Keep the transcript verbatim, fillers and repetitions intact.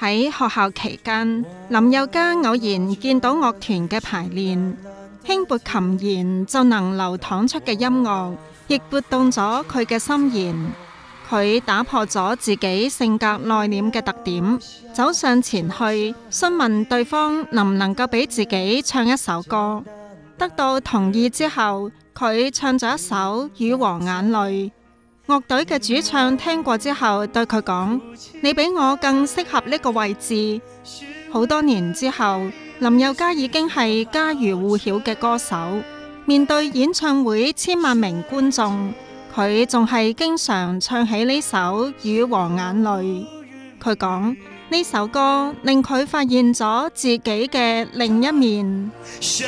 喺學校期間，林宥嘉偶然見到樂團嘅排練，輕撥琴弦就能流淌出嘅音樂，亦撥動咗佢嘅心弦。佢打破咗自己性格內斂嘅特點，走上前去詢問對方能唔能夠俾自己唱一首歌。得到同意之後，佢唱咗一首《雨和眼淚》。樂隊嘅主唱聽過之後對佢講：你比我更適合呢個位置。好多年之後，林宥嘉已經係家喻戶曉嘅歌手，面對演唱會千萬名觀眾，佢仲係經常唱起呢首《雨和眼淚》。佢講呢首歌令佢發現咗自己嘅另一面。